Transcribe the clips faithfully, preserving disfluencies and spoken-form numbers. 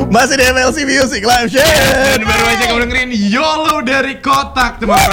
Masih di M L C Music Live Show. Dan baru aja kamu dengerin YOLO dari Kotak, teman-teman.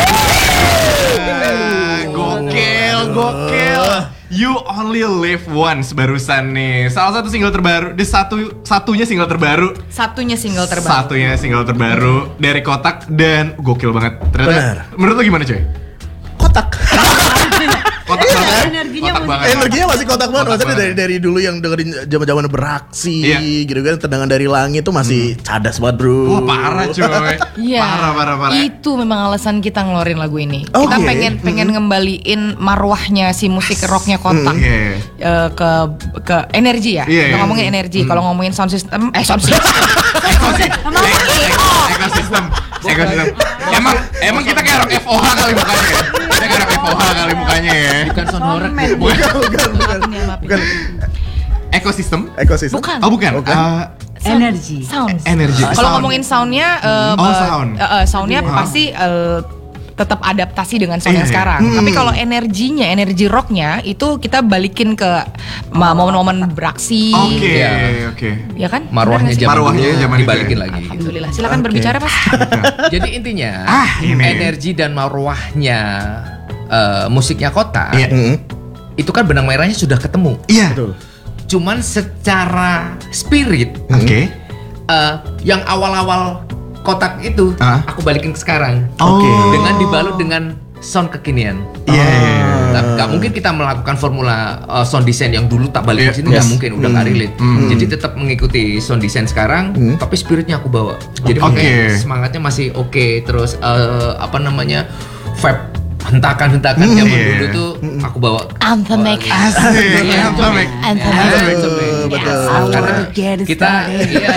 Gokil, gokil. You Only Live Once barusan nih. Salah satu single terbaru, di satu satunya single terbaru. Satunya single terbaru. Satunya single terbaru dari Kotak dan gokil banget. Ternyata. Benar. Menurut lo gimana, coy? Kotak. Kotak banget. Energinya Kotak masih- banget. Energinya masih kotak banget. Kotak Maksudnya banget. dari dari dulu yang dengerin zaman-zaman beraksi Iya. gitu kan, tendangan dari langit tuh masih cadas banget, bro. Wah, parah, coy. Iya. Parah, parah, parah. Itu memang alasan kita ngeluarin lagu ini. Oke. Kita pengen pengen ngembaliin marwahnya si musik rocknya Kotak. Iya. Eh, ke ke energi ya. Iya, Kita iya. ngomongin energi. Kalau ngomongin sound system, eh sound system. Ekosistem. Ekosistem. Ekosistem. Emang emang kita kayak rock F O H kali mukanya ya. Kita kayak rock F O H kali mukanya ya. Bukan sound horror. Bukan, bukan, bukan. Maafin ya, maafin. Bukan Ekosistem. ekosistem. Bukan. Oh bukan. Bukan. Eh, Sound. Energi. Sound. energi. Kalau Sound. ngomongin soundnya, eh, Oh, eh, sound. eh, eh, soundnya Iya. pasti eh, tetap adaptasi dengan sound Iya, yang iya. sekarang. Hmm. Tapi kalau energinya, energi rocknya itu kita balikin ke ma- momen-momen beraksi, Oke, Iya. oke. ya kan? Marwahnya Benar nggak sih? zaman Marwahnya dulu zaman itu dibalikin ya. lagi. Alhamdulillah. Silakan Oke. berbicara, Mas. Jadi intinya Ah, ini. energi dan marwahnya eh, musiknya Kotak Iya. Mm-hmm. itu kan benang merahnya sudah ketemu. Iya. Betul. Cuman secara spirit Oke. eh, yang awal-awal Kotak itu Ah. aku balikin ke sekarang. Oh. Dengan dibalut dengan sound kekinian. Iya, iya, iya. Nah, nggak mungkin kita melakukan formula uh, sound design yang dulu tak balik Iya, ke sini, nggak yes. mungkin, udah nggak relate. Hmm. Jadi tetap mengikuti sound design sekarang, Hmm. tapi spiritnya aku bawa. Jadi Oke. makanya semangatnya masih oke. Terus uh, apa namanya vibe hentakan-hentakan zaman Iya. dulu tuh aku bawa. Anthemic. Asik. Iya. Anthemic. Anthemic. Betul, betul. Karena Get it kita started. iya.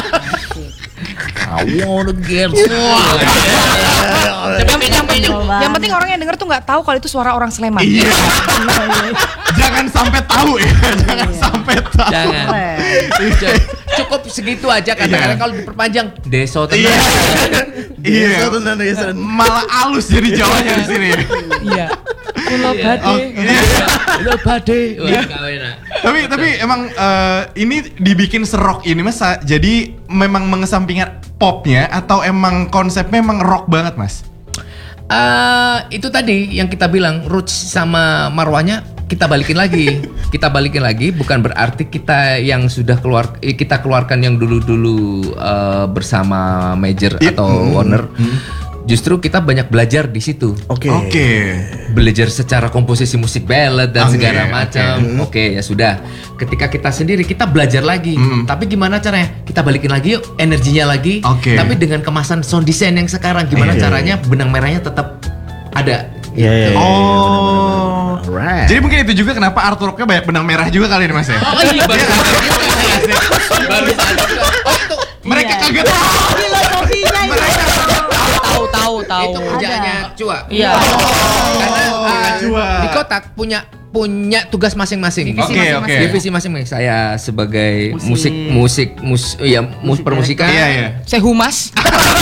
I wanna get Tapi yang, yang penting, yang penting orang yang denger tuh nggak tahu kalau itu suara orang Sleman. Iya. Jangan sampai tahu ya. Jangan sampai tahu. Jangan. Cukup segitu aja kadang-kadang Iya. kalau diperpanjang deso Iya. tenang. Iya. Desa tuh, desa. Malah halus jadi Jawanya di sini. Iya. Pulau Iya. Bade. Oke. Lo bade. Wah, kawin ah. Tapi tapi emang eh, ini dibikin serok ini Mas, sa- jadi memang mengesampingkan popnya atau emang konsepnya emang rock banget Mas? Eh, itu tadi yang kita bilang roots sama marwahnya kita balikin lagi. Kita balikin lagi bukan berarti kita yang sudah keluar eh, kita keluarkan yang dulu-dulu eh, bersama Major Iya. atau Hmm. Warner. Justru kita banyak belajar di situ. Oke. Oke. Belajar secara komposisi musik ballad dan Oke, segala oke. macam. Oke, ya sudah. Ketika kita sendiri kita belajar lagi. Mm. Tapi gimana caranya? Kita balikin lagi yuk energinya lagi. Oke. Tapi dengan kemasan sound design yang sekarang gimana Oke. caranya benang merahnya tetap ada. Iya, iya, iya. Oh. Alright. Jadi mungkin itu juga kenapa artworknya banyak benang merah juga kali ini Mas ya? Oh iya baru baru Oh itu Mereka Iya. kaget. Filosofinya itu. Tahu tahu tahu. itu kerjanya Cua. Iya. Karena Oh, uh, Cua. di Kotak punya punya tugas masing-masing. Divisi Oke, masing-masing. oke. Divisi masing-masing. Saya sebagai Musik. musik musik mus ya mus permusikan. Iya iya. Saya humas.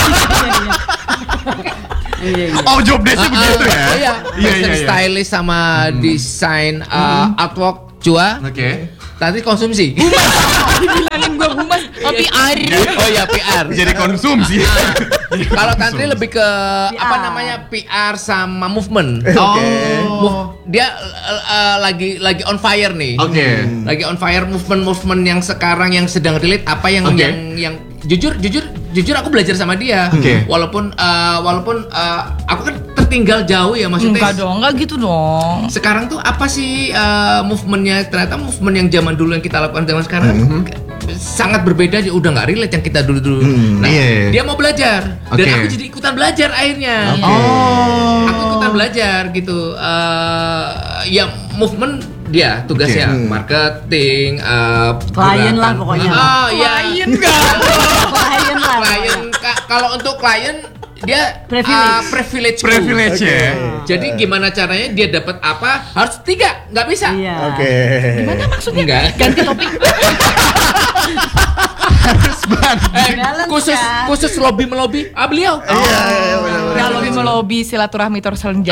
Iya, iya. Oh job desk-nya Ah, begitu ah, ya? Iya, Iya iya fashion iya. stylist sama desain uh, artwork Cua. Oke. Tadi konsumsi. Dibilangin gua humas, tapi air. Oh ya P R. Jadi konsumsi. Kalau Tantri lebih ke apa namanya P R sama movement. Oke. Move- dia uh, uh, lagi lagi on fire nih. Oke. Lagi on fire movement-movement yang sekarang yang sedang relate apa yang Oke. yang yang jujur jujur jujur aku belajar sama dia. Oke. Walaupun uh, walaupun uh, aku kan tertinggal jauh ya maksudnya. Enggak dong, enggak gitu dong. Sekarang tuh apa sih uh, movementnya? Ternyata movement yang zaman dulu yang kita lakukan zaman sekarang sangat berbeda. Dia udah nggak relate yang kita dulu dulu. Nah, iya. dia mau belajar dan Oke. aku jadi ikutan belajar akhirnya. Oh. Aku ikutan belajar gitu. Uh, ya movement dia tugasnya Oke. marketing, uh, Klien lah gerakan- pokoknya. Oh ya. Klien enggak. Klien lah. Klien. Ka- Kalau untuk klien dia Privilege. uh, privilege. Privilege ya. Jadi gimana caranya dia dapat apa? Harus tiga, nggak bisa. Iya. Oke. Gimana maksudnya? Enggak. Ganti topik. Harus banget. Eh, Balance khusus ya. khusus lobby melobi. Ah beliau. Iya, iya, benar, benar. Kalau lebih melobi silaturahmi terus selenjang.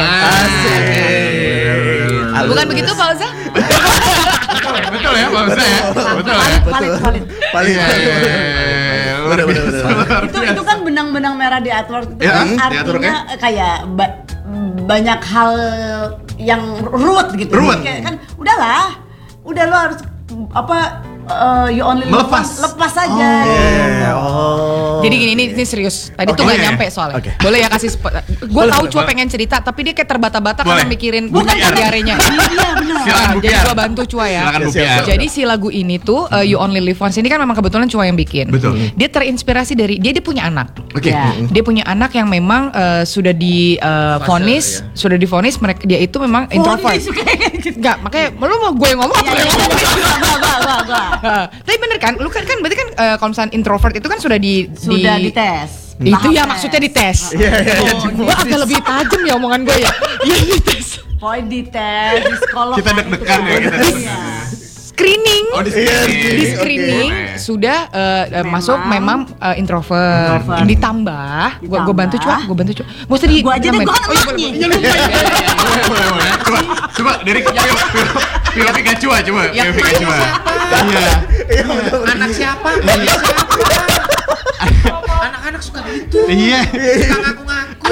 Asik. Bukan begitu Pak Oza? Betul ya, Pak Ustaz ya. Betul ya. Valid, valid. Paling Iya, iya, iya. luar Bener, bener, biasa. bener. luar itu biasa. itu kan benang-benang merah di artwork itu Ya, kan di artinya artworknya. kayak ba- banyak hal yang ruwet gitu. Ruwet. Kayak kan udahlah, udah lo harus apa uh, you only live Melepas. once, lepas aja. Iya, oh. Jadi gini, ini, ini serius. Tadi Oke. tuh gak Boleh. nyampe soalnya. Oke. Boleh ya kasih spot. Gue tahu cuma pengen cerita, tapi dia kayak terbata-bata karena Boleh. mikirin Bu bukan Kiar. diarenya. Iya benar. Silakan Bu Jadi Kiar. gue bantu Cua ya. Silakan Bu Siap, Kiar. siap. Jadi si lagu ini tuh uh, You Only Live Once ini kan memang kebetulan Cua yang bikin. Betul. Dia terinspirasi dari dia dia punya anak. Oke. Ya. Dia punya anak yang memang uh, sudah di uh, vonis, sudah divonis mereka dia itu memang introvert. Vonis, kayak gitu. Enggak, makanya lu mau gue yang ngomong apa Iya, yang iya, ngomong? gua, gua, gua, gua. Uh, Tapi bener kan, lu kan kan berarti kan uh, kalau misalnya introvert itu kan sudah di Sudah di, dites. Itu Tahap ya tes. maksudnya dites. Iya, iya, iya. Oh, gua agak lebih tajam ya omongan gue ya. Iya dites. Pokoknya dites, di psikolog. Kita kan, deg-degan itu ya, kan. kita Iya. Screening. Oh, di Iya, sini. Di screening Oke. sudah uh, uh, Memang. masuk memang uh, introvert. Introvert. Ditambah, gua gua bantu Cua, gua bantu Cua. Gak usah di Gua aja deh, dramain. gua kan Oh, iya, emaknya. boleh, boleh. Iya, lupa ya. Boleh, boleh, boleh. Coba, coba dari P O V Kacua, coba. P O V Kacua. Iya. Anak siapa? Anak siapa? Anak-anak suka gitu. Iya. Suka ngaku-ngaku.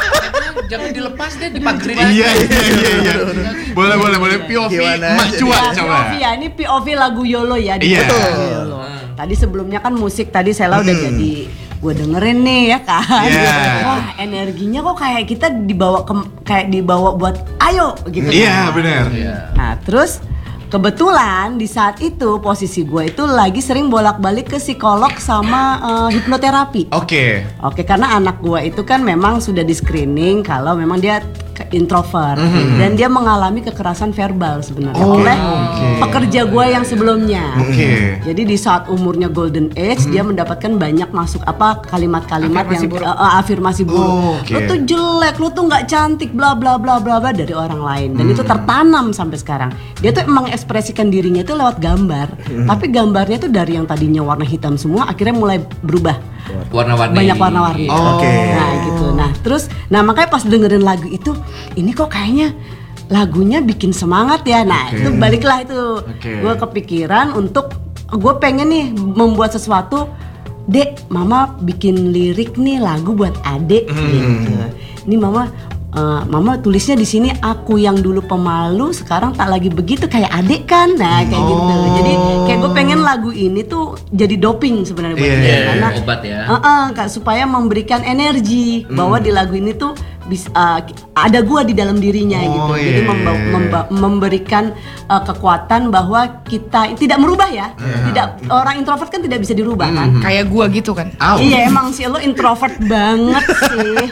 Jangan dilepas deh, dipagerin aja. Iya, iya, iya, iya. Boleh, boleh, boleh. P O V Gimana? Emak Cua, Ya, coba. P O V ya, ini P O V lagu YOLO ya. di Iya. lagu Betul. YOLO. Tadi sebelumnya kan musik tadi Sela udah jadi gue dengerin nih ya kan. Iya. Wah energinya kok kayak kita dibawa ke kayak dibawa buat ayo gitu. Iya, kan. benar. Nah terus kebetulan di saat itu posisi gue itu lagi sering bolak-balik ke psikolog sama eh, hipnoterapi. Oke. Oke, karena anak gua itu kan memang sudah di screening kalau memang dia ke- introvert dan dia mengalami kekerasan verbal sebenarnya Oh, oleh oke. pekerja gua yang sebelumnya. Oke. Jadi di saat umurnya golden age dia mendapatkan banyak masuk apa kalimat-kalimat Afirmasi yang buruk. eh, eh, afirmasi buruk. Oh, oke. Lu tuh jelek, lu tuh nggak cantik, bla bla bla bla bla dari orang lain dan itu tertanam sampai sekarang. Dia tuh emang ekspresikan dirinya itu lewat gambar, tapi gambarnya tuh dari yang tadinya warna hitam semua akhirnya mulai berubah. Warna-warni. Banyak warna-warni. Oh. Oke. Nah gitu. Nah terus, nah makanya pas dengerin lagu itu, ini kok kayaknya lagunya bikin semangat ya. Nah Oke. itu baliklah itu, Oke. gue kepikiran untuk gue pengen nih membuat sesuatu. Dek, mama bikin lirik nih lagu buat adek gitu. Ini mama. eh, mama tulisnya di sini aku yang dulu pemalu sekarang tak lagi begitu kayak adik kan, nah kayak gitu. Jadi kayak gue pengen lagu ini tuh jadi doping sebenarnya buat Iya, dia iya, karena obat ya. Heeh, Kak, supaya memberikan energi bahwa di lagu ini tuh bis, uh, ada gua di dalam dirinya Oh, gitu. iya, Jadi iya, memba- iya. memba- memberikan uh, kekuatan bahwa kita tidak merubah ya. Tidak, orang introvert kan tidak bisa dirubah kan. Kayak gua gitu kan. Au. Iya emang sih lo introvert banget sih.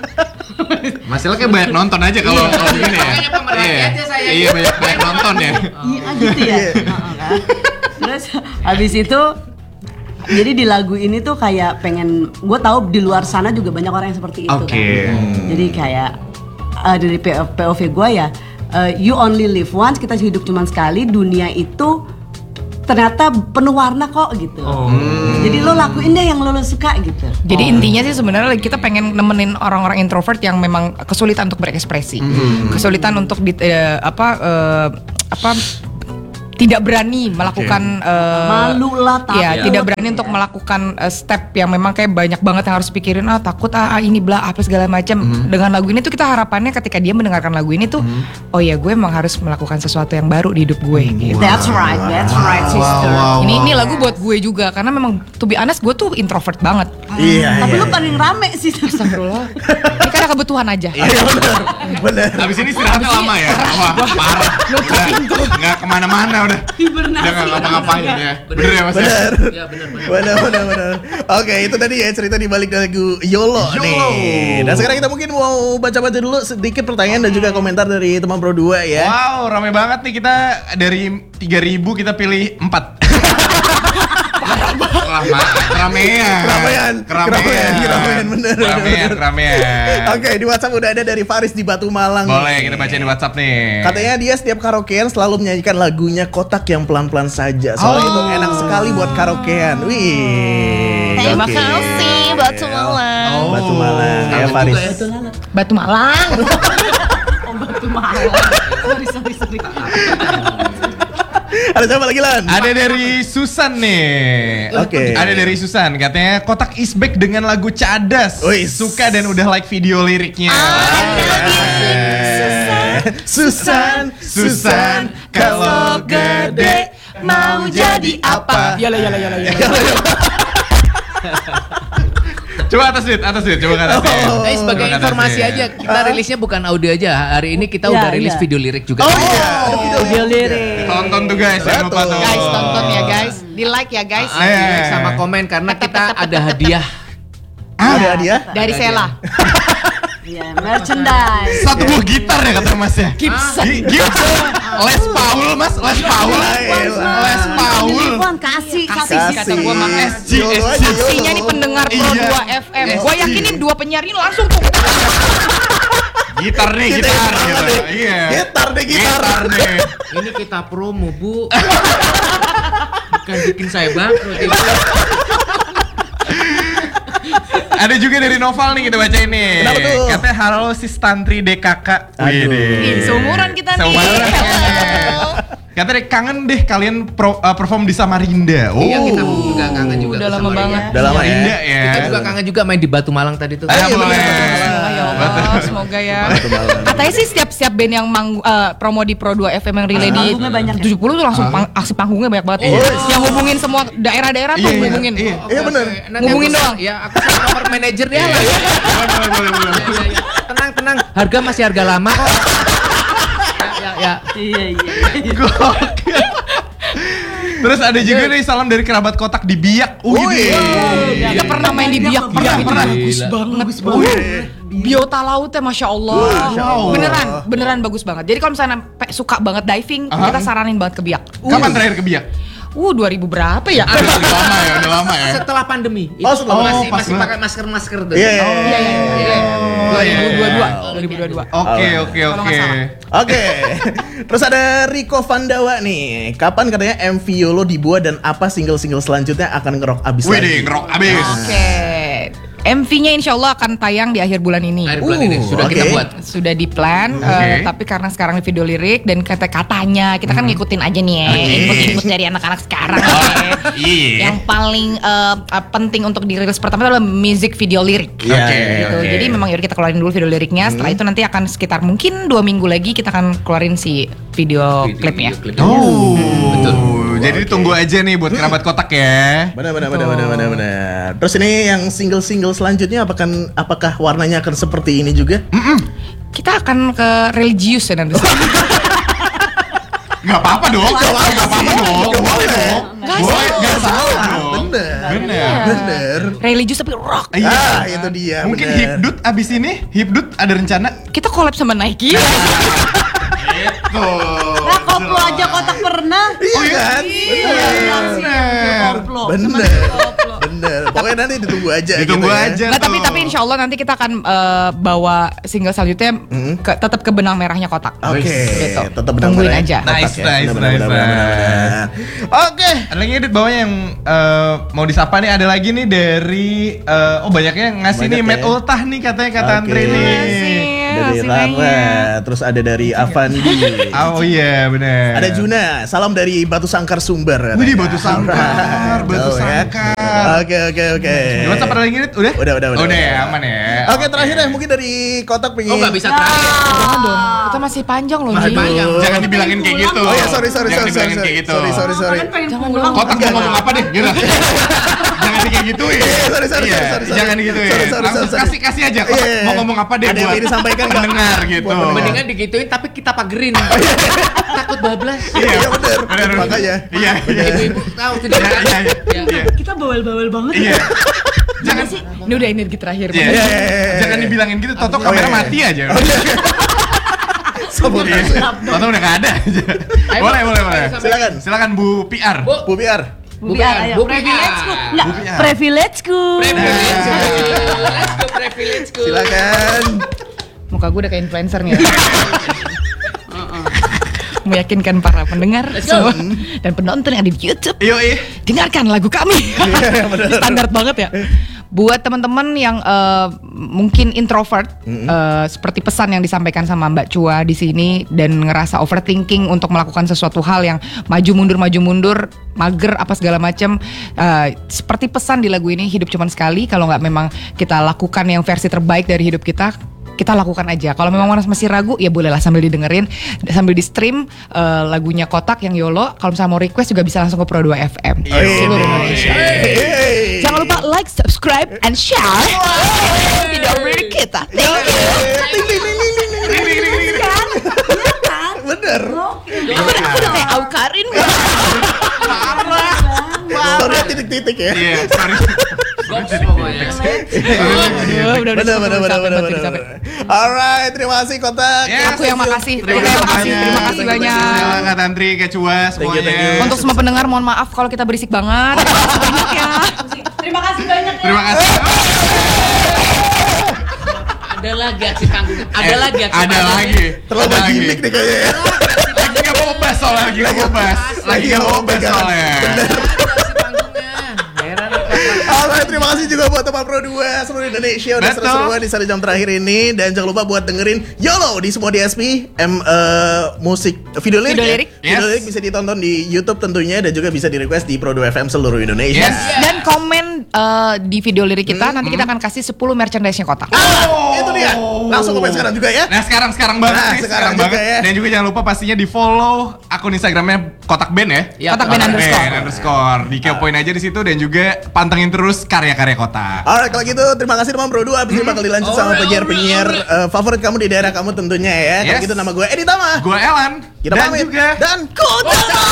Masalah kayak banyak nonton aja kalau kalau begini ya. Makanya pemerhati Iya. aja saya. Iya, banyak banyak nonton ya. Iya gitu ya. Heeh, kan. Terus habis itu jadi di lagu ini tuh kayak pengen, gue tahu di luar sana juga banyak orang yang seperti itu Oke. kan. Jadi kayak uh, dari P O V gue ya, uh, you only live once, kita hidup cuma sekali, dunia itu ternyata penuh warna kok gitu. Jadi lo lakuin deh yang lo, lo suka gitu. Jadi intinya sih sebenarnya kita pengen nemenin orang-orang introvert yang memang kesulitan untuk berekspresi, kesulitan untuk di, eh, apa eh, apa tidak berani melakukan eh, Malu lah, takut. ya tidak berani untuk melakukan eh, step yang memang kayak banyak banget yang harus pikirin, ah takut ah, ah, ini bla apa segala macam. Dengan lagu ini tuh kita harapannya ketika dia mendengarkan lagu ini tuh, oh ya gue emang harus melakukan sesuatu yang baru di hidup gue. Gitu. That's right, that's right sister. wow. Ini ini lagu buat gue juga karena memang to be honest gue tuh introvert banget. Iya, Tapi iya. lo paling rame sih. Astagfirullah. Ini karena kebutuhan aja. Bener. Habis ini istirahatnya lama ya. Wah, parah. Udah nggak kemana-mana udah. Hibernasi. Udah nggak ngapa-ngapain ya. Bener ya Mas? ya? Bener. Iya benar benar. Bener, bener, bener. Oke, itu tadi ya cerita di balik lagu YOLO, YOLO. nih. Dan sekarang kita mungkin mau baca-baca dulu sedikit pertanyaan dan juga komentar dari teman Pro dua ya. Wow, rame banget nih kita dari tiga ribu kita pilih empat. Lama, keramaian. Keramaian, keramaian, keramaian, bener, bener, Keramaian, bener. keramaian. Oke, di WhatsApp udah ada dari Faris di Batu Malang. Boleh nih. kita bacain di WhatsApp nih. Katanya dia setiap karaokean selalu menyanyikan lagunya Kotak yang pelan-pelan saja. Soalnya Oh. itu enak sekali buat karaokean. Wih. Terima oke. kasih Batu Malang. Oh. Batu Malang ya Kangen Faris. juga ya. Batu Malang. Oh batu mahal. Sorry sorry sorry. Ada siapa lagi Lan? Ada dari Susan nih. Oke. Ada dari Susan, katanya kotak is back dengan lagu Cadas. Wih. Suka dan udah like video liriknya. Susan, Susan, kalau gede mau jadi apa? Yalah yalah yalah yalah. Coba atas Dit, atas Dit, coba ke atas. Dit. Oh. Nah, sebagai Coba ke informasi atas, aja, Dit. kita rilisnya bukan audio aja. Hari ini kita Ya, udah rilis iya. video lirik juga. Oh iya. Video lirik. Tonton tuh guys, jangan lupa Betul. tuh. Guys, tonton ya guys. Di like ya guys. Ah, iya, sama komen karena kita ada hadiah. Ada dia? Dari Sela. Iya, merchandise. Satu buah gitar ya kata Mas ya. Gibson. Gi- Gibson. Les Paul Mas, Les Paul. Les Paul. Telepon kasih, kasih. Kasih kata gua mah S. S G, Yolo aja, S G. yolo. Pastinya nih pendengar Pro Iya. dua F M. S Gua G. yakinin dua penyiar ini langsung tuh. Gitar nih, Kita gitar yang gitu. deh. Iya. Gitar deh, gitar. Gitar nih. Ini kita promo, Bu. Bukan bikin saya bangkrut ini. Ada juga dari Noval nih kita baca ini. Kenapa tuh? Katanya halo sis Tantri D K K. Aduh. Ih, seumuran kita nih. Seumuran. Hello. Katanya kangen deh kalian pro- uh, perform di Samarinda. Oh. Iya, kita juga kangen juga. Udah ke lama Samarinda. banget. Udah lama ya. Samarinda ya. Kita juga kangen juga main di Batu Malang tadi tuh. Ah, iya, boleh. Semoga ya Allah, semoga ya. Batu Malang. Katanya sih setiap setiap band yang mang, eh, promo di Pro dua F M yang relay di Panggungnya banyak ya? tujuh puluh tuh langsung pang- aksi panggungnya banyak banget. Iya. Yang hubungin semua daerah-daerah tuh Iya, iya, hubungin. iya. Iya benar. Nanti Ngubungin aku- doang. Ya, aku kasih nomor manajer dia lah. Boleh, boleh, boleh, boleh. Ya, ya, ya. Tenang, tenang. Harga masih harga lama kok. Ya, ya, ya. Iya, iya. Gokil. Terus ada juga nih salam dari kerabat kotak di Biak. Wih. Wih. deh. Kita pernah main di Biak, Pernah, Biak itu pernah. bagus Gila. banget. Wih. Biota lautnya Masya Allah. Masya Allah. Beneran, beneran bagus banget. Jadi kalau misalnya pe- suka banget diving, Aha. kita saranin banget ke Biak. Kapan terakhir ke Biak? Uh, dua ribu berapa ya? Udah lama ya, udah lama ya. Setelah pandemi. Oh, setelah masih pandemi. Oh, masih pas pakai masker-masker tuh. Iya, iya, Iya, iya, iya. Oh, iya, dua ribu dua puluh dua. iya. dua ribu dua puluh dua. Oke, oke, Kalau oke. nggak salah. Oke, terus ada Rico Vandawa nih. Kapan katanya M V Yolo dibuat dan apa single-single selanjutnya akan ngerok abis Wih lagi? deh, ngerok abis. Oke. M V-nya insya Allah akan tayang di akhir bulan ini. Akhir bulan ini Uh, sudah kita oke. buat. Sudah di plan, Oke. eh, tapi karena sekarang video lirik dan kata-katanya kita kan ngikutin aja nih ya, Oke. input-input dari anak-anak sekarang. ya. Iya. Yang paling eh, eh, penting untuk dirilis pertama adalah music video lirik. Iya, Oke, iya, Gitu. oke. Jadi memang yaudah kita keluarin dulu video liriknya. Setelah itu nanti akan sekitar mungkin dua minggu lagi kita akan keluarin si video, Video- klipnya. video klipnya. Oh, Betul. Jadi tunggu aja nih buat kerabat kotak ya. Benar, benar, benar, benar, benar, benar. Terus ini yang single-single selanjutnya apakah apakah warnanya akan seperti ini juga? Kita akan ke religius ya nanti. Gak apa-apa dong. Gak apa-apa dong. Boleh dong. Nggak Boleh, salah. gak salah dong. Bener. Bener. Bener. Religius tapi rock. Iya. Ah, itu dia. Mungkin bener. Hipdut abis ini, Hipdut ada rencana? Kita collab sama Nike. Gitu. Nah, koplo aja kotak pernah. Iya kan? Iya, Bener. koplo. Bener. Bener. Pokoknya nanti ditunggu aja. Ditunggu gitu ya. aja Nggak, tapi tuh. tapi insya Allah nanti kita akan eh, bawa single selanjutnya ke, tetap ke benang merahnya kotak. Oke, Gitu. tetap benar Tungguin aja. Nice, nice, nice, nice. Oke. Ada lagi edit bawahnya yang eh, mau disapa nih, ada lagi nih dari eh, oh banyaknya yang ngasih Banyak nih ya. Matt Ultah nih katanya kata Oke. Andre nih. Makasih. Dari Hasil Lara, lainnya. terus ada dari Avandi. Oh iya bener. Ada Juna, salam dari Batu Sangkar Sumber. Wih, katanya. Batu Sangkar, Batu Jauh ya. Sangkar. Oke, oke, oke. Gimana apa lagi edit? Udah? Udah, udah, udah. Udah ya, aman ya. Oke, terakhir ya mungkin dari kotak pengen. Oh, nggak bisa terakhir. Jangan dong, kita masih panjang loh. Masih Ji. panjang. Jangan dibilangin kayak gitu. Oh ya, sorry, sorry, Jangan sorry, sorry, dibilangin sorry, kayak gitu. sorry, sorry, sorry. Kan pengen Jangan pulang. Kotak mau ngomong apa deh gitu. Jangan di kayak gituin. Iya, sorry, sorry, Iya, sorry, sorry, sorry. Jangan digituin. Sorry, sorry, Langsung sorry, sorry. kasih kasih aja. Iya, iya, Mau iya. ngomong apa deh Ada yang buat ingin disampaikan nggak? pendengar gitu. Buat pendengar. Mendingan digituin tapi kita pagerin. Takut bablas. Iya, iya, bener. Bener, bener. Makanya. Iya, iya. Ibu-ibu tahu tidak Iya, kan? iya, iya. Ya. Iya. Kita bawel-bawel banget. Iya. Jangan sih. Ini udah energi terakhir. Iya. Iya, iya, iya. Jangan dibilangin gitu, Toto Oh, kamera iya. mati aja. Sabotase. Toto udah gak ada aja. Ayo, Boleh, Bang. boleh, boleh. Ayo, Silakan. Silakan Bu P R. Bu, Bu Biar. bukan, Biar ayo. bukan. Privilege-ku. Enggak, Bukan. privilege-ku. Privilege. Let's go privilege ku. Silakan. Muka gue udah kayak influencer nih. Meyakinkan para pendengar Let's go. semua dan penonton yang ada di YouTube. Yo, iya. Dengarkan lagu kami. Standar banget ya. buat teman-teman yang uh, mungkin introvert, Mm-hmm. uh, seperti pesan yang disampaikan sama Mbak Chua di sini dan ngerasa overthinking untuk melakukan sesuatu hal yang maju mundur maju mundur, mager apa segala macam. Uh, seperti pesan di lagu ini, hidup cuman sekali. Kalau nggak memang kita lakukan yang versi terbaik dari hidup kita, kita lakukan aja. Kalau memang masih ragu, ya bolehlah sambil didengerin, sambil di stream uh, lagunya Kotak yang YOLO. Kalau misalnya mau request juga bisa langsung ke Pro dua F M. Seluruh Indonesia. Hey. Jangan lupa like, subscribe, and share video video kita. Thank you. Ding, ding, ding, ding, ding, ding, ding, ding, ding. Bener. Kayak Aukarin. Story titik-titik ya. Iya, sorry. Goks pokoknya. Aduh, udah udah Bener, bener, bener, bener, capek, bener. capek. Alright, terima kasih Kotak. Yes. Aku yang makasih. Terima Terima kasih kasih, banyak. terima kasih banyak. Silakan Tantri, Kecua Thank you, thank you. semuanya. Untuk semua pendengar, mohon maaf kalau kita berisik banget. Terima kasih banyak ya. Terima kasih banyak ya. Terima kasih. Ada lagi aksi panggung. Ada Eh, lagi aksi Ada panggung. lagi. Terlalu Ada lagi. gimmick nih kayaknya ya. Lagi nggak mau bahas soalnya, lagi nggak mau bahas. Lagi nggak mau bahas soalnya. Aksi panggungnya. Heran. Alright, terima kasih juga buat teman Pro dua seluruh Indonesia udah Betul. seru-seruan di satu jam terakhir ini. Dan jangan lupa buat dengerin YOLO di semua D S P, M eh, musik video lirik. Video ya? lirik. Video Yes. lirik bisa ditonton di YouTube tentunya dan juga bisa di request di Pro dua F M seluruh Indonesia. Yes. Dan komen uh, di video lirik kita, nanti kita akan kasih sepuluh merchandise-nya Kotak. Ah, itu dia. Langsung komen sekarang juga ya. Nah sekarang sekarang banget Nah, nih, sekarang sekarang, juga banget. ya. Dan juga jangan lupa pastinya di follow akun Instagramnya Kotak Band ya. Ya, Kotak Band underscore. underscore. Di kepoin aja di situ dan juga pantengin terus karya-karya Kotak. Alright, kalau gitu terima kasih teman Pro dua. Abis ini bakal dilanjut sama Alright, penyiar-penyiar alright, eh, favorit kamu di daerah kamu tentunya ya. Kalau Yes. gitu nama gue Edi Tama. Gue Elan Kita dan pamit juga dan Kotak.